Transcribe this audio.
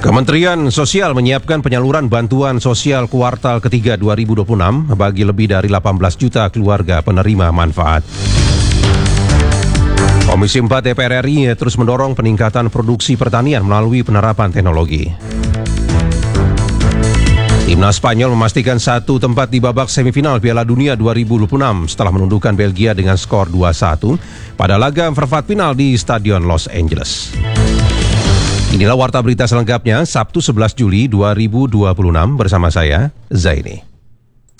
Kementerian Sosial menyiapkan penyaluran bantuan sosial kuartal ketiga 2026 bagi lebih dari 18 juta keluarga penerima manfaat. Komisi 4 DPR RI terus mendorong peningkatan produksi pertanian melalui penerapan teknologi. Timnas Spanyol memastikan satu tempat di babak semifinal Piala Dunia 2026 setelah menundukkan Belgia dengan skor 2-1 pada laga perempat final di Stadion Los Angeles. Inilah warta berita selengkapnya Sabtu 11 Juli 2026 bersama saya, Zaini.